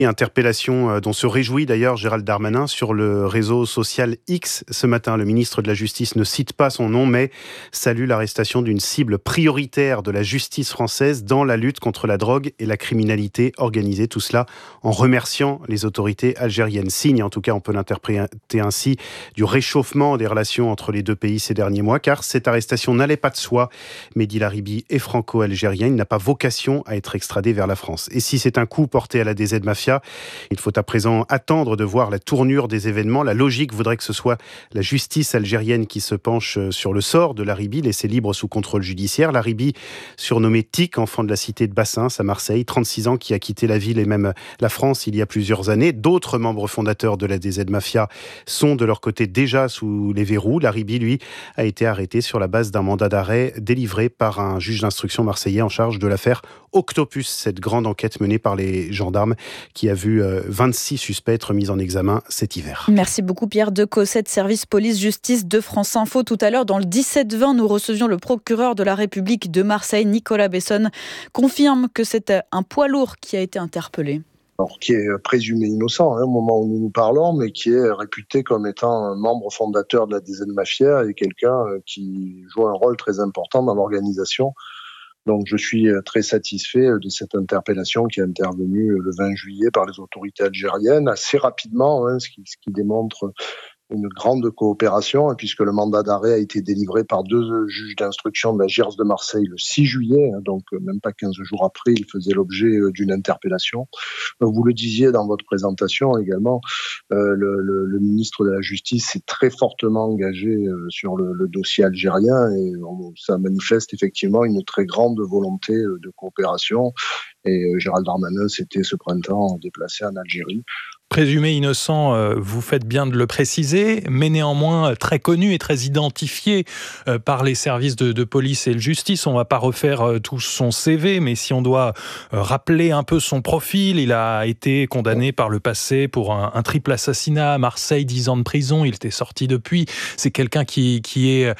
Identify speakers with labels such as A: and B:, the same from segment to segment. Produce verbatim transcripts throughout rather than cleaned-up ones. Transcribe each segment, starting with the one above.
A: Interpellation dont se réjouit d'ailleurs Gérald Darmanin sur le réseau social X ce matin. Le ministre de la Justice ne cite pas son nom, mais salue l'arrestation d'une cible prioritaire de la justice française dans la lutte contre la drogue et la criminalité organisée. Tout cela en remerciant les autorités algériennes. Signe, en tout cas on peut l'interpréter ainsi, du réchauffement des relations entre les deux pays ces derniers mois, car cette arrestation n'allait pas de soi. Mehdi Laribi est franco-algérien, il n'a pas vocation à être extradé vers la France. Et si c'est un coup porté à la D Z Mafia, il faut à présent attendre de voir la tournure des événements. La logique voudrait que ce soit la justice algérienne qui se penche sur le sort de Laribi, laissé libre sous contrôle judiciaire. Laribi, surnommé Tic, enfant de la cité de Bassins à Marseille, trente-six ans, qui a quitté la ville et même la France il y a plusieurs années. D'autres membres fondateurs de la D Z Mafia sont de leur côté déjà sous les verrous. Laribi, lui, a été arrêté sur la base d'un mandat d'arrêt délivré par un juge d'instruction marseillais en charge de l'affaire Octopus, cette grande enquête menée par les gendarmes qui a vu vingt-six suspects être mis en examen cet hiver.
B: Merci beaucoup Pierre de Cossette, service police-justice de France Info. Tout à l'heure, dans le dix-sept vingt, nous recevions le procureur de la République de Marseille, Nicolas Bessonne, confirme que c'est un poids lourd qui a été interpellé.
C: Alors, qui est présumé innocent hein, au moment où nous nous parlons, mais qui est réputé comme étant un membre fondateur de la D Z Mafia et quelqu'un qui joue un rôle très important dans l'organisation. Donc je suis très satisfait de cette interpellation qui est intervenue le vingt juillet par les autorités algériennes, assez rapidement, hein, ce, qui, ce qui démontre une grande coopération, puisque le mandat d'arrêt a été délivré par deux juges d'instruction de la J I R S de Marseille le six juillet, donc même pas quinze jours après, il faisait l'objet d'une interpellation. Vous le disiez dans votre présentation également, euh, le, le, le ministre de la Justice s'est très fortement engagé sur le, le dossier algérien et on, ça manifeste effectivement une très grande volonté de coopération. Et Gérald Darmanin s'était ce printemps déplacé en Algérie.
D: Présumé innocent, vous faites bien de le préciser, mais néanmoins très connu et très identifié par les services de, de police et de justice. On ne va pas refaire tout son C V, mais si on doit rappeler un peu son profil, il a été condamné par le passé pour un, un triple assassinat à Marseille, dix ans de prison, il était sorti depuis. C'est quelqu'un qui, qui est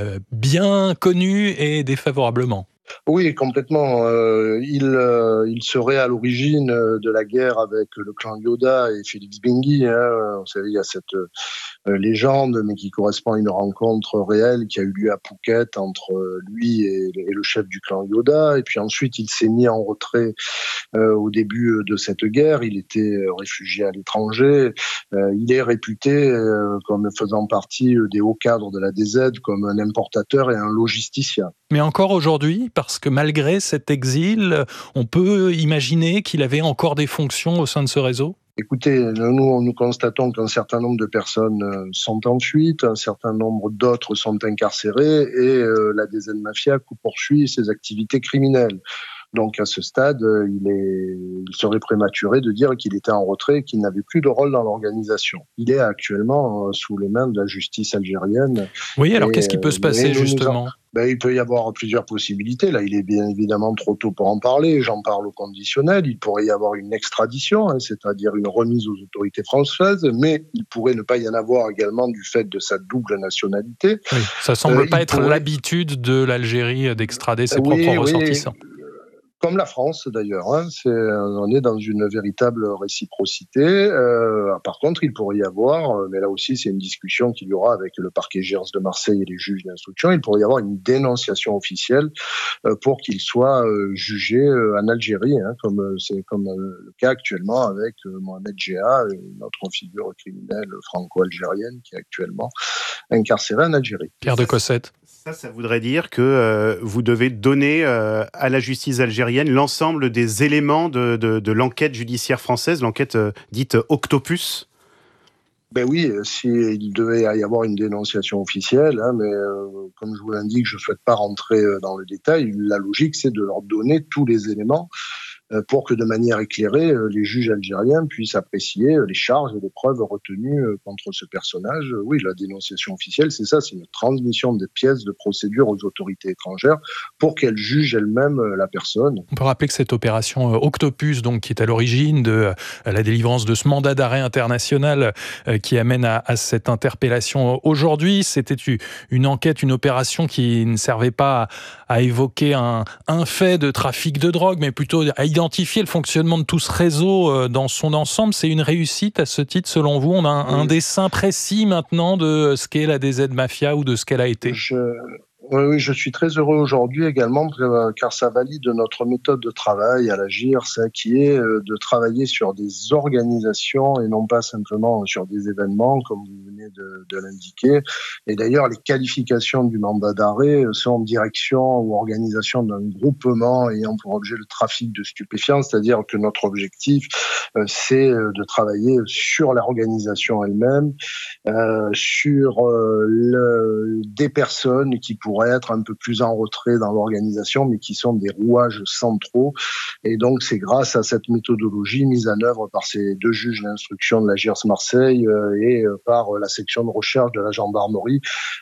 D: bien connu et défavorablement.
C: Oui, complètement. Euh, il, euh, il serait à l'origine de la guerre avec le clan Yoda et Félix Bengui. Hein. Vous savez, il y a cette euh, légende, mais qui correspond à une rencontre réelle qui a eu lieu à Phuket entre lui et, et le chef du clan Yoda. Et puis ensuite, il s'est mis en retrait euh, au début de cette guerre. Il était réfugié à l'étranger. Euh, il est réputé euh, comme faisant partie des hauts cadres de la D Z, comme un importateur et un logisticien.
D: Mais encore aujourd'hui, parce que malgré cet exil, on peut imaginer qu'il avait encore des fonctions au sein de ce réseau ?
C: Écoutez, nous, nous constatons qu'un certain nombre de personnes sont en fuite, un certain nombre d'autres sont incarcérées et euh, la D Z Mafia poursuit ses activités criminelles. Donc à ce stade, il, est, il serait prématuré de dire qu'il était en retrait et qu'il n'avait plus de rôle dans l'organisation. Il est actuellement sous les mains de la justice algérienne.
D: Oui, alors et, qu'est-ce qui peut se passer justement ?
C: Ben, il peut y avoir plusieurs possibilités. Là, il est bien évidemment trop tôt pour en parler. J'en parle au conditionnel. Il pourrait y avoir une extradition, hein, c'est-à-dire une remise aux autorités françaises, mais il pourrait ne pas y en avoir également du fait de sa double nationalité.
D: Oui, ça semble euh, pas être
C: pourrait...
D: l'habitude de l'Algérie d'extrader ses
C: oui,
D: propres
C: oui.
D: ressortissants.
C: Comme la France d'ailleurs, hein. c'est, on est dans une véritable réciprocité. Euh, par contre, il pourrait y avoir, mais là aussi c'est une discussion qu'il y aura avec le parquet J I R S de Marseille et les juges d'instruction, il pourrait y avoir une dénonciation officielle euh, pour qu'il soit euh, jugé euh, en Algérie, hein, comme c'est comme euh, le cas actuellement avec euh, Mohamed Jeha, une autre figure criminelle franco-algérienne qui est actuellement incarcérée en Algérie.
D: Pierre de Cossette.
A: Ça, ça voudrait dire que euh, vous devez donner euh, à la justice algérienne l'ensemble des éléments de, de, de l'enquête judiciaire française, l'enquête euh, dite Octopus.
C: Ben oui, s'il devait y avoir une dénonciation officielle, hein, mais euh, comme je vous l'indique, je ne souhaite pas rentrer dans le détail. La logique, c'est de leur donner tous les éléments pour que de manière éclairée, les juges algériens puissent apprécier les charges et les preuves retenues contre ce personnage. Oui, la dénonciation officielle, c'est ça, c'est une transmission des pièces de procédure aux autorités étrangères pour qu'elles jugent elles-mêmes la personne.
D: On peut rappeler que cette opération Octopus, donc, qui est à l'origine de la délivrance de ce mandat d'arrêt international qui amène à, à cette interpellation aujourd'hui, c'était une enquête, une opération qui ne servait pas à, à évoquer un, un fait de trafic de drogue, mais plutôt à identifier identifier le fonctionnement de tout ce réseau dans son ensemble. C'est une réussite à ce titre, selon vous? On a un, oui. un dessin précis maintenant de ce qu'est la D Z Mafia ou de ce qu'elle a été?
C: Je... Oui, oui, je suis très heureux aujourd'hui également car ça valide notre méthode de travail à l'Agir, ça qui est de travailler sur des organisations et non pas simplement sur des événements comme vous venez de, de l'indiquer. Et d'ailleurs, les qualifications du mandat d'arrêt sont en direction ou organisation d'un groupement ayant pour objet le trafic de stupéfiants, c'est-à-dire que notre objectif, c'est de travailler sur l'organisation elle-même, euh, sur euh, le, des personnes qui pourraient pourraient être un peu plus en retrait dans l'organisation, mais qui sont des rouages centraux. Et donc, c'est grâce à cette méthodologie mise en œuvre par ces deux juges d'instruction de la G I R S Marseille et par la section de recherche de la gendarmerie.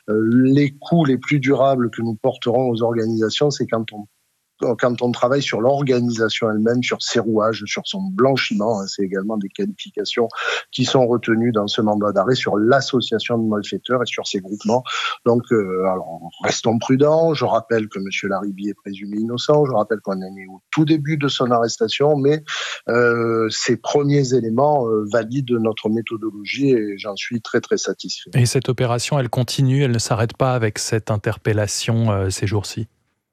C: Les coûts les plus durables que nous porterons aux organisations, c'est quand on quand on travaille sur l'organisation elle-même, sur ses rouages, sur son blanchiment, hein, c'est également des qualifications qui sont retenues dans ce mandat d'arrêt, sur l'association de malfaiteurs et sur ses groupements. Donc, euh, alors, restons prudents. Je rappelle que M. Larriby est présumé innocent. Je rappelle qu'on est au tout début de son arrestation, mais euh, ces premiers éléments euh, valident notre méthodologie et j'en suis très, très satisfait.
D: Et cette opération, elle continue, elle ne s'arrête pas avec cette interpellation euh, ces jours-ci?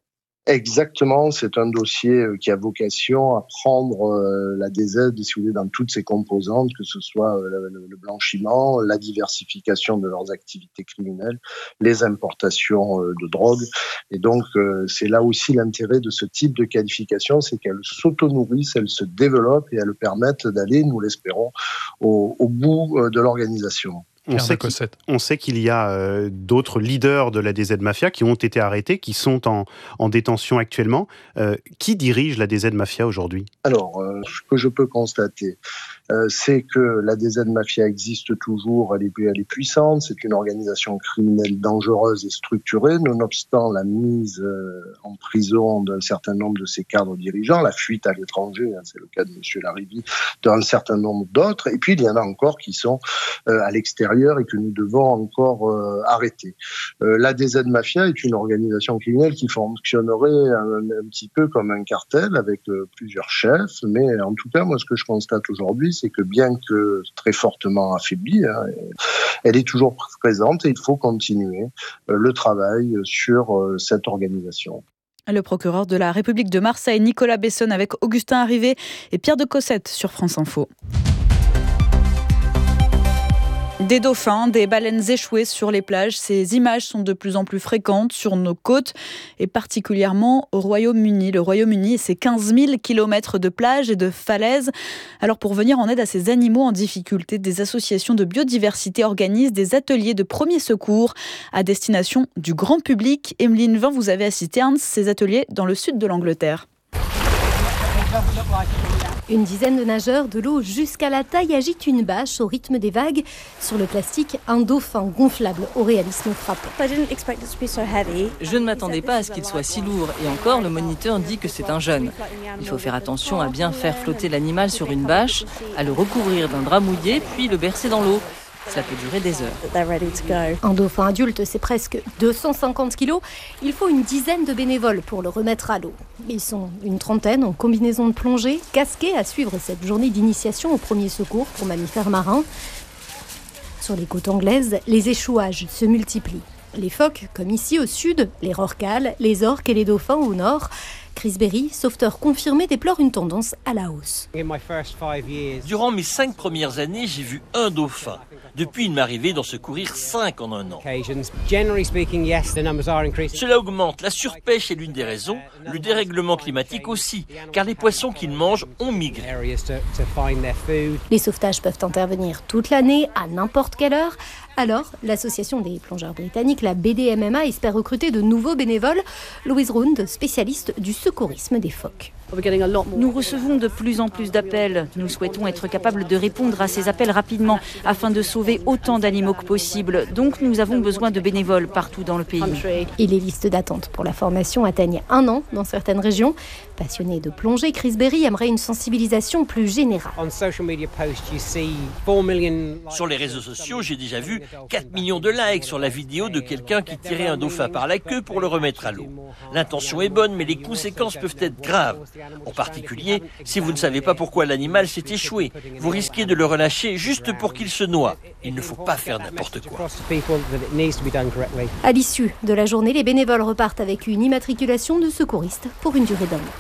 C: Exactement, c'est un dossier qui a vocation à prendre la D Z, si vous voulez, dans toutes ses composantes, que ce soit le blanchiment, la diversification de leurs activités criminelles, les importations de drogue. Et donc, c'est là aussi l'intérêt de ce type de qualification, c'est qu'elles s'auto-nourrissent, elles se développent et elles permettent d'aller, nous l'espérons, au, au bout de l'organisation.
A: On sait, on sait qu'il y a euh, d'autres leaders de la D Z Mafia qui ont été arrêtés, qui sont en, en détention actuellement. Euh, qui dirige la D Z Mafia aujourd'hui ?
C: Alors, euh, ce que je peux constater, euh, c'est que la D Z Mafia existe toujours, elle est, elle est puissante, c'est une organisation criminelle dangereuse et structurée, nonobstant la mise euh, en prison d'un certain nombre de ses cadres dirigeants, la fuite à l'étranger, hein, c'est le cas de M. Larriby, d'un certain nombre d'autres, et puis il y en a encore qui sont euh, à l'extérieur et que nous devons encore euh, arrêter. Euh, la D Z Mafia est une organisation criminelle qui fonctionnerait un, un petit peu comme un cartel avec euh, plusieurs chefs, mais en tout cas, moi, ce que je constate aujourd'hui, c'est que bien que très fortement affaiblie, hein, elle est toujours présente et il faut continuer euh, le travail sur euh, cette organisation.
B: Le procureur de la République de Marseille, Nicolas Besson, avec Augustin Arrivé et Pierre de Cossette sur France Info. Des dauphins, des baleines échouées sur les plages, ces images sont de plus en plus fréquentes sur nos côtes et particulièrement au Royaume-Uni. Le Royaume-Uni et ses quinze mille kilomètres de plages et de falaises. Alors pour venir en aide à ces animaux en difficulté, des associations de biodiversité organisent des ateliers de premiers secours à destination du grand public. Emeline Vin, vous avez assisté à un de ces ateliers dans le sud de l'Angleterre.
E: Une dizaine de nageurs de l'eau jusqu'à la taille agitent une bâche au rythme des vagues. Sur le plastique, un dauphin gonflable au réalisme frappant.
F: Je ne m'attendais pas à ce qu'il soit si lourd et encore le moniteur dit que c'est un jeune. Il faut faire attention à bien faire flotter l'animal sur une bâche, à le recouvrir d'un drap mouillé puis le bercer dans l'eau. Ça peut durer des heures.
E: Un dauphin adulte, c'est presque deux cent cinquante kilos. Il faut une dizaine de bénévoles pour le remettre à l'eau. Ils sont une trentaine en combinaison de plongée, casqués à suivre cette journée d'initiation au premier secours pour mammifères marins. Sur les côtes anglaises, les échouages se multiplient. Les phoques, comme ici au sud, les rorquals, les orques et les dauphins au nord. Chris Berry, sauveteur confirmé, déplore une tendance à la hausse.
G: Durant mes cinq premières années, j'ai vu un dauphin. Depuis, il m'est arrivé d'en secourir cinq en un an. Cela augmente. La surpêche est l'une des raisons, le dérèglement climatique aussi, car les poissons qu'ils mangent ont migré.
E: Les sauvetages peuvent intervenir toute l'année, à n'importe quelle heure. Alors, l'association des plongeurs britanniques, la B D M M A, espère recruter de nouveaux bénévoles. Louise Round, spécialiste du secourisme des phoques.
H: Nous recevons de plus en plus d'appels. Nous souhaitons être capables de répondre à ces appels rapidement afin de sauver autant d'animaux que possible. Donc nous avons besoin de bénévoles partout dans le pays.
E: Et les listes d'attente pour la formation atteignent un an dans certaines régions. Passionné de plongée, Chris Berry aimerait une sensibilisation plus générale.
G: Sur les réseaux sociaux, j'ai déjà vu quatre millions de likes sur la vidéo de quelqu'un qui tirait un dauphin par la queue pour le remettre à l'eau. L'intention est bonne, mais les conséquences peuvent être graves. En particulier, si vous ne savez pas pourquoi l'animal s'est échoué, vous risquez de le relâcher juste pour qu'il se noie. Il ne faut pas faire n'importe quoi.
E: À l'issue de la journée, les bénévoles repartent avec une immatriculation de secouriste pour une durée d'un mois.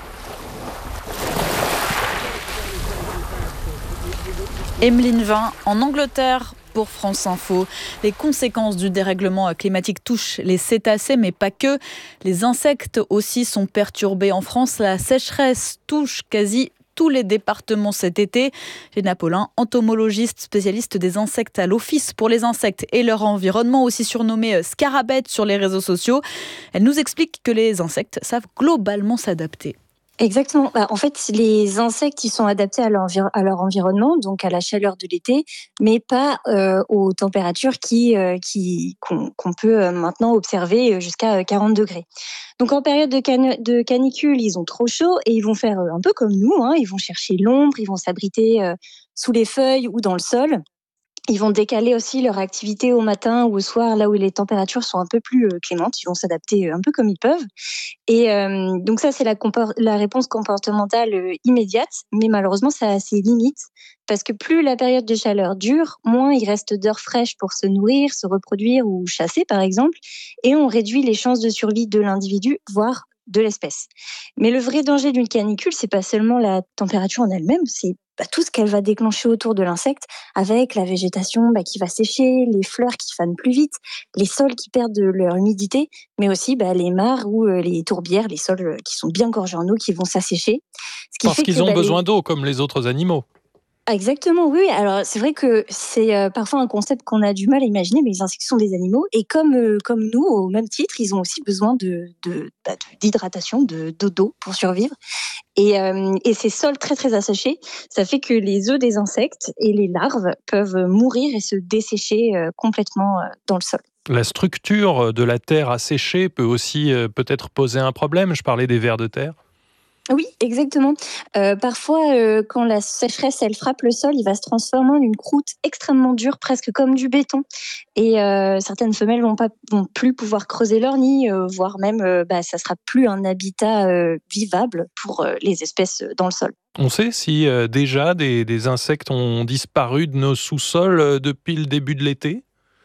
B: Emeline Vin, en Angleterre, pour France Info. Les conséquences du dérèglement climatique touchent les cétacés, mais pas que. Les insectes aussi sont perturbés en France. La sécheresse touche quasi tous les départements cet été. Léna Paulin, entomologiste spécialiste des insectes à l'Office pour les insectes et leur environnement, aussi surnommée Scarabette sur les réseaux sociaux. Elle nous explique que les insectes savent globalement s'adapter.
I: Exactement. En fait, les insectes, ils sont adaptés à leur, envir- à leur environnement, donc à la chaleur de l'été, mais pas euh, aux températures qui, euh, qui, qu'on, qu'on peut maintenant observer jusqu'à quarante degrés. Donc en période de, can- de canicule, ils ont trop chaud et ils vont faire un peu comme nous, hein, ils vont chercher l'ombre, ils vont s'abriter euh, sous les feuilles ou dans le sol. Ils vont décaler aussi leur activité au matin ou au soir, là où les températures sont un peu plus clémentes. Ils vont s'adapter un peu comme ils peuvent. Et euh, donc ça, c'est la, compor- la réponse comportementale immédiate. Mais malheureusement, ça a ses limites. Parce que plus la période de chaleur dure, moins il reste d'heures fraîches pour se nourrir, se reproduire ou chasser, par exemple. Et on réduit les chances de survie de l'individu, voire de l'espèce. Mais le vrai danger d'une canicule, c'est pas seulement la température en elle-même, c'est bah, tout ce qu'elle va déclencher autour de l'insecte, avec la végétation bah, qui va sécher, les fleurs qui fanent plus vite, les sols qui perdent de leur humidité, mais aussi bah, les mares ou euh, les tourbières, les sols euh, qui sont bien gorgés en eau, qui vont s'assécher.
D: Ce qui Parce fait qu'ils que, ont bah, besoin les... d'eau, comme les autres animaux.
I: Exactement, oui. Alors c'est vrai que c'est euh, parfois un concept qu'on a du mal à imaginer, mais les insectes sont des animaux et comme euh, comme nous, au même titre, ils ont aussi besoin de, de, bah, de d'hydratation, de d'eau pour survivre. Et, euh, et ces sols très très asséchés, ça fait que les œufs des insectes et les larves peuvent mourir et se dessécher euh, complètement euh, dans le sol.
D: La structure de la terre asséchée peut aussi euh, peut-être poser un problème. Je parlais des vers de terre.
I: Oui, exactement. Euh, parfois, euh, quand la sécheresse elle frappe le sol, il va se transformer en une croûte extrêmement dure, presque comme du béton. Et euh, certaines femelles vont pas, vont plus pouvoir creuser leur nid, euh, voire même, euh, bah, ça sera plus un habitat euh, vivable pour euh, les espèces dans le sol.
D: On sait si euh, déjà des, des insectes ont disparu de nos sous-sols euh, depuis le début de l'été ?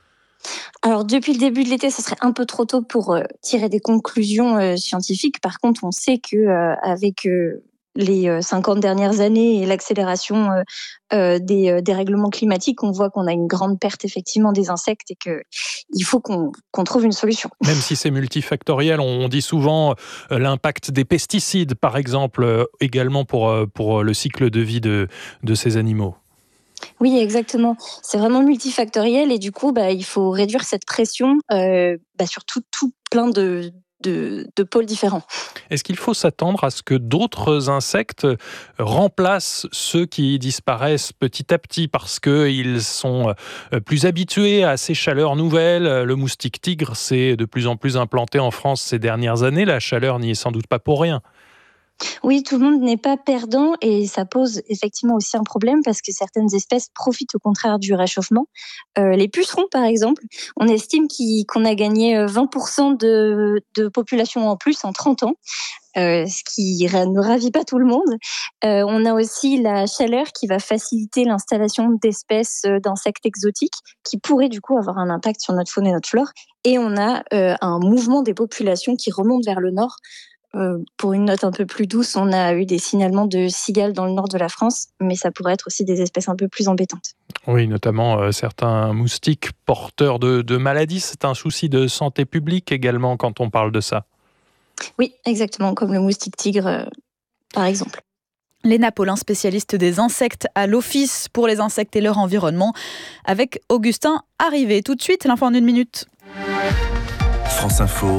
I: Alors, depuis le début de l'été, ce serait un peu trop tôt pour euh, tirer des conclusions euh, scientifiques. Par contre, on sait que euh, avec euh, les euh, cinquante dernières années et l'accélération euh, euh, des euh, dérèglements climatiques, on voit qu'on a une grande perte effectivement des insectes et que il faut qu'on, qu'on trouve une solution.
D: Même si c'est multifactoriel, on dit souvent euh, l'impact des pesticides, par exemple, euh, également pour euh, pour le cycle de vie de de ces animaux.
I: Oui, exactement. C'est vraiment multifactoriel et du coup, bah, il faut réduire cette pression euh, bah, sur tout, tout plein de, de, de pôles différents.
D: Est-ce qu'il faut s'attendre à ce que d'autres insectes remplacent ceux qui disparaissent petit à petit parce qu'ils sont plus habitués à ces chaleurs nouvelles ? Le moustique tigre s'est de plus en plus implanté en France ces dernières années. La chaleur n'y est sans doute pas pour rien.
I: Oui, tout le monde n'est pas perdant et ça pose effectivement aussi un problème parce que certaines espèces profitent au contraire du réchauffement. Euh, les pucerons, par exemple, on estime qu'on a gagné vingt pour cent de, de population en plus en trente ans. Euh, ce qui ne ravit pas tout le monde. Euh, on a aussi la chaleur qui va faciliter l'installation d'espèces d'insectes exotiques qui pourraient du coup avoir un impact sur notre faune et notre flore. Et on a euh, un mouvement des populations qui remonte vers le nord. Euh, pour une note un peu plus douce, on a eu des signalements de cigales dans le nord de la France, mais ça pourrait être aussi des espèces un peu plus embêtantes.
D: Oui, notamment euh, certains moustiques porteurs de, de maladies. C'est un souci de santé publique également quand on parle de ça.
I: Oui, exactement, comme le moustique tigre, euh, par exemple.
B: Léna Paulin, spécialiste des insectes à l'Office pour les insectes et leur environnement, avec Augustin Arrivé. Tout de suite, l'info en une minute.
J: France Info.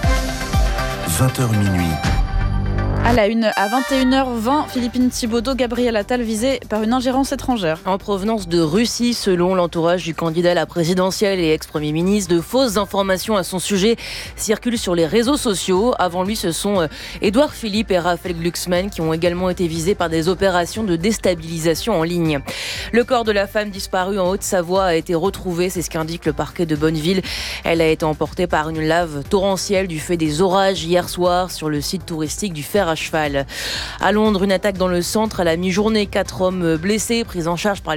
J: vingt heures minuit.
B: À la une, à vingt et une heures vingt, Philippine Thibaudeau, Gabriel Attal visé par une ingérence étrangère.
F: En provenance de Russie, selon l'entourage du candidat à la présidentielle et ex-premier ministre, de fausses informations à son sujet circulent sur les réseaux sociaux. Avant lui, ce sont Édouard Philippe et Raphaël Glucksmann qui ont également été visés par des opérations de déstabilisation en ligne. Le corps de la femme disparue en Haute-Savoie a été retrouvé, c'est ce qu'indique le parquet de Bonneville. Elle a été emportée par une lave torrentielle du fait des orages hier soir sur le site touristique du Fer à
K: cheval. À Londres, une attaque dans le centre à la mi-journée. Quatre hommes blessés, pris en charge par